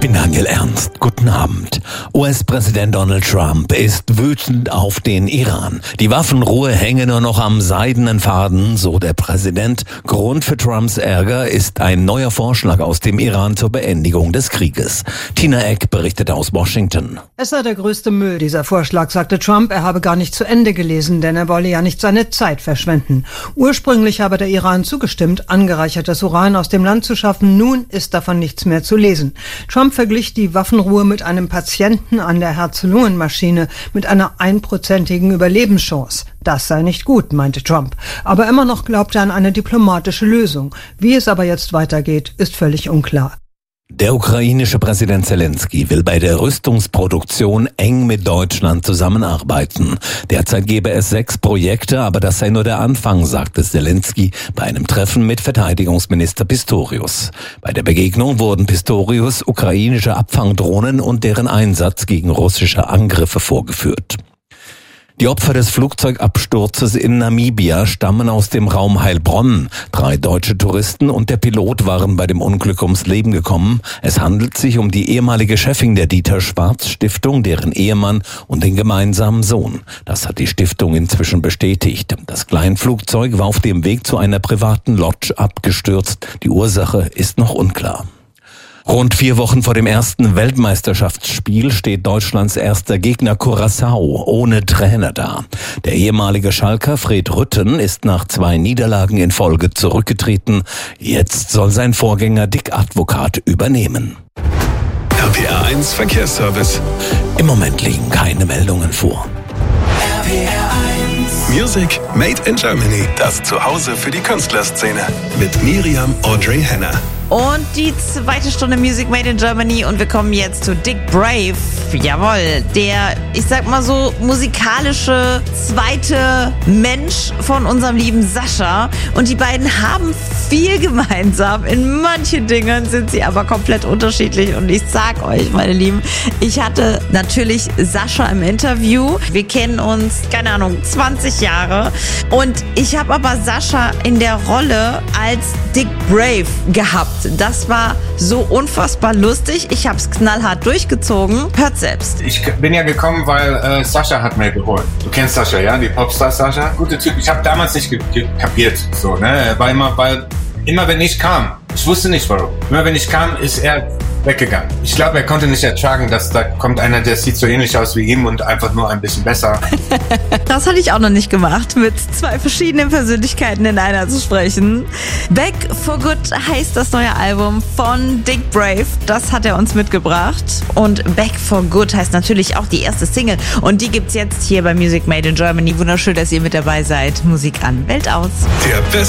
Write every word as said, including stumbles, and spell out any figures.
bin Daniel Ernst. Guten Abend. U S-Präsident Donald Trump ist wütend auf den Iran. Die Waffenruhe hänge nur noch am seidenen Faden, so der Präsident. Grund für Trumps Ärger ist ein neuer Vorschlag aus dem Iran zur Beendigung des Krieges. Tina Eck berichtet aus Washington. Es sei der größte Müll, dieser Vorschlag, sagte Trump. Er habe gar nicht zu Ende gelesen, denn er wolle ja nicht seine Zeit verschwenden. Ursprünglich habe der Iran zugestimmt, angereichertes Uran aus dem Land zu schaffen. Nun ist davon nichts mehr zu lesen. Trump verglich die Waffenruhe mit einem Patienten an der Herz-Lungen-Maschine mit einer einprozentigen Überlebenschance. Das sei nicht gut, meinte Trump. Aber immer noch glaubt er an eine diplomatische Lösung. Wie es aber jetzt weitergeht, ist völlig unklar. Der ukrainische Präsident Zelensky will bei der Rüstungsproduktion eng mit Deutschland zusammenarbeiten. Derzeit gebe es sechs Projekte, aber das sei nur der Anfang, sagte Zelensky bei einem Treffen mit Verteidigungsminister Pistorius. Bei der Begegnung wurden Pistorius ukrainische Abfangdrohnen und deren Einsatz gegen russische Angriffe vorgeführt. Die Opfer des Flugzeugabsturzes in Namibia stammen aus dem Raum Heilbronn. Drei deutsche Touristen und der Pilot waren bei dem Unglück ums Leben gekommen. Es handelt sich um die ehemalige Chefin der Dieter-Schwarz-Stiftung, deren Ehemann und den gemeinsamen Sohn. Das hat die Stiftung inzwischen bestätigt. Das Kleinflugzeug war auf dem Weg zu einer privaten Lodge abgestürzt. Die Ursache ist noch unklar. Rund vier Wochen vor dem ersten Weltmeisterschaftsspiel steht Deutschlands erster Gegner Curaçao ohne Trainer da. Der ehemalige Schalker Fred Rütten ist nach zwei Niederlagen in Folge zurückgetreten. Jetzt soll sein Vorgänger Dick Advokat übernehmen. R P R eins Verkehrsservice. Im Moment liegen keine Meldungen vor. R P R eins Music Made in Germany. Das Zuhause für die Künstlerszene. Mit Miriam Audrey Henner. Und die zweite Stunde Music Made in Germany und wir kommen jetzt zu Dick Brave. Jawohl, der, ich sag mal so, musikalische zweite Mensch von unserem lieben Sascha. Und die beiden haben viel gemeinsam. In manchen Dingen sind sie aber komplett unterschiedlich. Und ich sag euch, meine Lieben, ich hatte natürlich Sascha im Interview. Wir kennen uns, keine Ahnung, zwanzig Jahre. Und ich habe aber Sascha in der Rolle als Dick Brave gehabt. Das war so unfassbar lustig. Ich habe es knallhart durchgezogen. Hört selbst. Ich bin ja gekommen, weil äh, Sascha hat mir geholt. Du kennst Sascha, ja? Die Popstar Sascha. Guter Typ. Ich habe damals nicht ge- ge- kapiert. So, ne? Weil immer, weil immer wenn ich kam, ich wusste nicht warum. Immer wenn ich kam, ist er weggegangen. Ich glaube, er konnte nicht ertragen, dass da kommt einer, der sieht so ähnlich aus wie ihm und einfach nur ein bisschen besser. Das hatte ich auch noch nicht gemacht, mit zwei verschiedenen Persönlichkeiten in einer zu sprechen. Back for Good heißt das neue Album von Dick Brave. Das hat er uns mitgebracht. Und Back for Good heißt natürlich auch die erste Single. Und die gibt's jetzt hier bei Music Made in Germany. Wunderschön, dass ihr mit dabei seid. Musik an, Welt aus. Der